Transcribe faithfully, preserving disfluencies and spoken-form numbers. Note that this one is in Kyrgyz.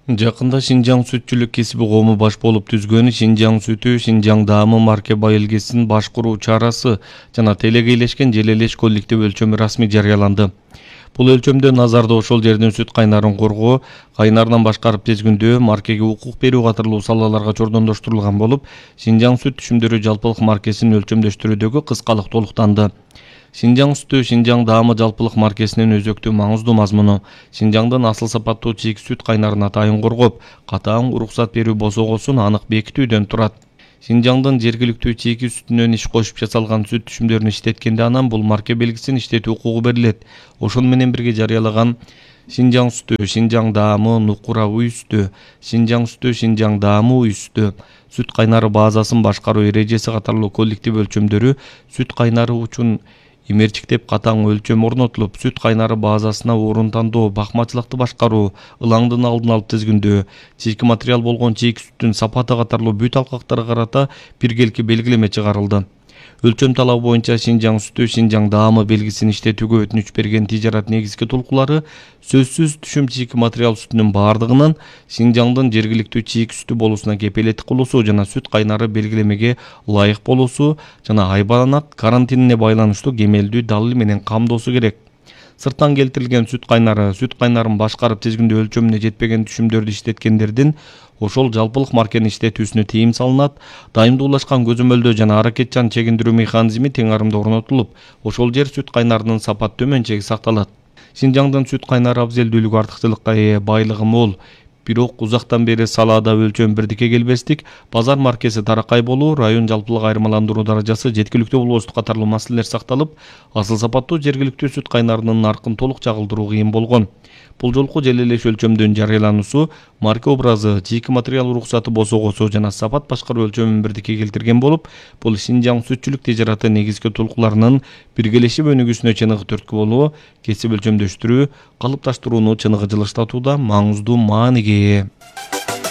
Жакында Шинжаң сүтчүлүк кесиби коому баш болуп түзгөн Шинжаң сүтү, Шинжаң даамы марке байылгесин башкаруу чарасы жана телегейлешкен желелеш коллектив өлчөмү расмий жарыяланды. Бул өлчөмдө назарда ошол жердин сүт кайнарын коргоо, кайнарынан башкарып тезгүндөө, маркеге укук берүү катарлуу салаларга чордондоштурулган болуп, Шинжаң сүт түшүмдөрү жалпылык маркесин өлчөмдөштүрүүдөгү кыскалык толуктанды. Шинжаң сүтү Шинжаң даамы жалпылык маркесинин өзөктүү маңыздуу мазмуну Шинжаңдын асыл сапаттуу чийик сүт кайнарын атайын коргоп, катаң уруксат берүү босогосун анык бекитүүдөн турат. Шинжаңдын жергиликтүү чийки сүтүнөн иш кошуп жасалган сүт түшүмдөрүн иштеткенде анан бул марке белгисин иштетүү укугу берилет. Ошону менен бирге жарыялаган Шинжаң сүтү, Шинжаң даамы, Нукура уй сүтү, Шинжаң сүтү, Шинжаң даамы уй сүтү, сүт кайнары базасын башкаруу эрежеси катарлуу коллектив өлчөмдөрү сүт кайнары үчүн имерчиктеп катаң өлчөм орнотулуп, сүт кайнары базасына орун тандоо, бакмачылыкты башкаруу, ылаңдын алдын алып тизгүндөө, чийки материал болгон чийки сүттүн сапаты катарлуу бүт алкактарга карата биргелки белгилеме чыгарылды. Өлчөм талабы боюнча Шинжаң сүтү, Шинжаң даамы белгисин иштетүүгө өтүнүч берген тижарат негизги толкулары сөзсүз түшүм чийки материал сүтүнүн бардыгынын Шинжаңдын жергиликтүү чийки сүтү болуусуна кепелеттик кылуусу жана сүт кайнары белгилемеге ылайык болуусу жана айбанат карантинине байланыштуу кемелдүү далил менен камдоосу керек. Сырттан келтирилген сүт кайнары, сүт кайнарын башкарып тизгиндөө өлчөмүнө жетпеген түшүмдөрдү иштеткендердин ошол жалпылык маркени иштетүүсүнө тыйым салынат, дайымдуулашкан көзөмөлдөө жана аракетчан чегиндирүү механизми тең арымда орнотулуп, ошол жер сүт кайнарынын сапат төмөн чеги сакталат. Шинжаңдын сүт кайнары абзелдүүлүгү артыкчылыкка ээ, байлыгы мол, бирок узактан бери салаада өлчөм бирдикке келбестик, базар маркеси таракай болуу, район жалпылык айырмаландыруу даражасы жеткиликтүү болбоштук катарлуу маселелер сакталып, асыл сапаттуу жергиликтүү сүт кайнарынын наркын толук чагылдыруу кыйын болгон. Бул жолку желелеш өлчөмдүн жарыялануусу марке образы, чийки материал уруксаты босогосу жана сапат башкаруу өлчөмүн бирдикке келтирген болуп, бул Шинжаң сүтчүлүк тижараты негизги толкуларынын биргелешип өнүгүүсүнө чыныгы түрткү болуу, кесип өлчөмдөштүрүү, калыпташтырууну чыныгы жылыштатууда маңыздуу мааниге ээ.